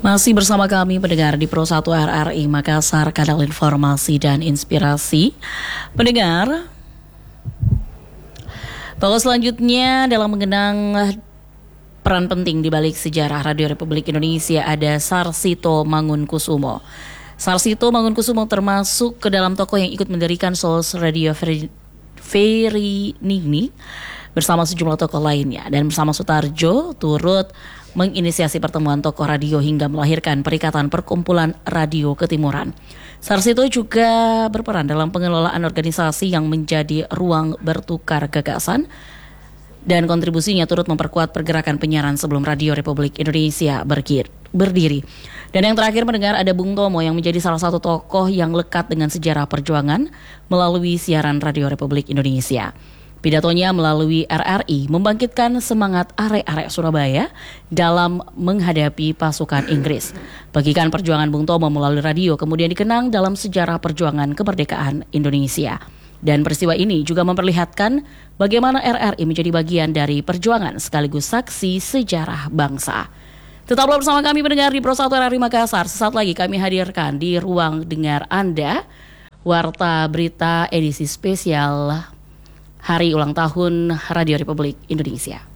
Masih bersama kami pendengar di Pro 1 RRI Makassar, kanal informasi dan inspirasi. Pendengar, tokoh selanjutnya dalam mengenang peran penting di balik sejarah Radio Republik Indonesia ada Sarsito Mangunkusumo. Sarsito Mangunkusumo termasuk ke dalam tokoh yang ikut mendirikan Souls Radio Ferry Ningni bersama sejumlah tokoh lainnya, dan bersama Sutarjo turut menginisiasi pertemuan tokoh radio hingga melahirkan Perikatan Perkumpulan Radio Ketimuran. Sarsito juga berperan dalam pengelolaan organisasi yang menjadi ruang bertukar gagasan, dan kontribusinya turut memperkuat pergerakan penyiaran sebelum Radio Republik Indonesia berdiri. Dan yang terakhir mendengar ada Bung Tomo yang menjadi salah satu tokoh yang lekat dengan sejarah perjuangan melalui siaran Radio Republik Indonesia. Pidatonya melalui RRI membangkitkan semangat arek-arek Surabaya dalam menghadapi pasukan Inggris. Bagikan perjuangan Bung Tomo melalui radio kemudian dikenang dalam sejarah perjuangan kemerdekaan Indonesia. Dan peristiwa ini juga memperlihatkan bagaimana RRI menjadi bagian dari perjuangan sekaligus saksi sejarah bangsa. Tetaplah bersama kami pendengar di Pro 1 RRI Makassar. Sesaat lagi kami hadirkan di ruang dengar Anda Warta Berita edisi spesial Hari Ulang Tahun Radio Republik Indonesia.